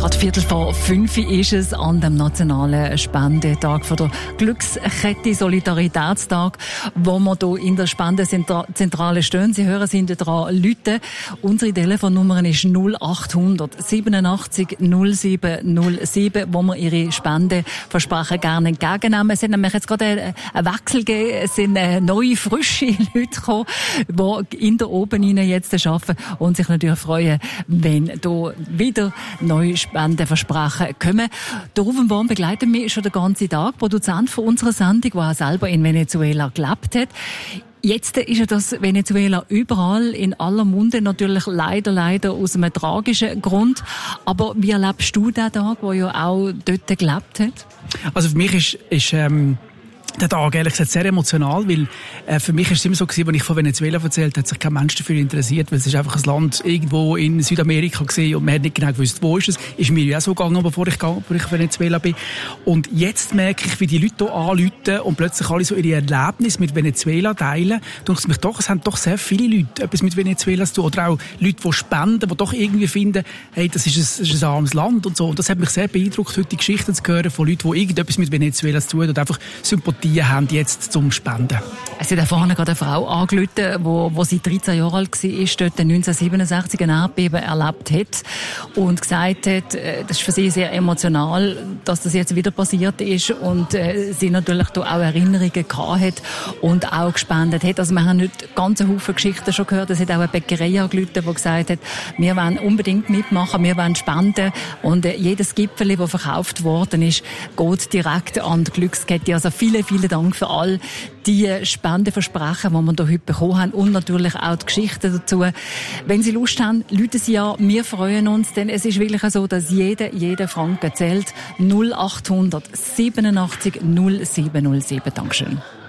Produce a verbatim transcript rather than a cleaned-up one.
Gerade Viertel vor fünf ist es an dem nationalen Spendetag von der Glückskette Solidaritätstag, wo wir hier in der Spendenzentrale stehen. Sie hören, sind dran Leute. Unsere Telefonnummer ist null achthundert siebenundachtzig null sieben null sieben, wo wir Ihre Spendenversprechen gerne entgegennehmen. Es hat nämlich jetzt gerade einen Wechsel gegeben. Es sind neue, frische Leute gekommen, die in der Open jetzt arbeiten und sich natürlich freuen, wenn hier wieder neue Spendenversprechen kommen. Der Ruben Worm begleitet mich schon den ganzen Tag, Produzent von unserer Sendung, der auch selber in Venezuela gelebt hat. Jetzt ist ja das Venezuela überall in aller Munde, natürlich leider, leider aus einem tragischen Grund. Aber wie erlebst du den Tag, der ja auch dort gelebt hat? Also für mich ist, ist ähm der Tag, ehrlich gesagt, sehr emotional, weil äh, für mich ist es immer so gewesen, als ich von Venezuela erzählt, hat sich kein Mensch dafür interessiert, weil es ist einfach ein Land irgendwo in Südamerika gewesen und man hat nicht genau gewusst, wo ist es. Ist mir ja auch so gegangen, bevor ich, bevor ich in Venezuela bin. Und jetzt merke ich, wie die Leute hier anrufen und plötzlich alle so ihre Erlebnisse mit Venezuela teilen. Da mich doch, es haben doch sehr viele Leute etwas mit Venezuela zu tun. Oder auch Leute, die spenden, die doch irgendwie finden, hey, das ist ein, das ist ein armes Land und so. Und das hat mich sehr beeindruckt, heute die Geschichten zu hören von Leuten, die irgendetwas mit Venezuela zu tun und einfach Sympathie haben jetzt zum Spenden. Es hat vorne gerade eine Frau angerufen, wo, wo sie dreizehn Jahre alt war, dort neunzehnhundertsiebenundsechzig ein Erdbeben erlebt hat und gesagt hat, das ist für sie sehr emotional, dass das jetzt wieder passiert ist und äh, sie natürlich da auch Erinnerungen gehabt hat und auch gespendet hat. Also wir haben heute ganz einen Haufen Geschichten schon gehört. Es hat auch eine Bäckerei angerufen, die gesagt hat, wir wollen unbedingt mitmachen, wir wollen spenden und äh, jedes Gipfeli, das verkauft worden ist, geht direkt an die Glückskette. Also vielen, vielen Dank für all die Spendenversprechen, die wir hier heute bekommen haben und natürlich auch die Geschichten dazu. Wenn Sie Lust haben, rufen Sie an, wir freuen uns, denn es ist wirklich so, dass jeder, jeder Franken zählt. null achthundert siebenundachtzig null sieben null sieben. Dankeschön.